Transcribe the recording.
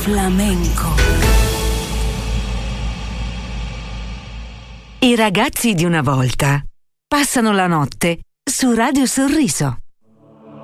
flamenco. I ragazzi di una volta passano la notte su Radio Sorriso.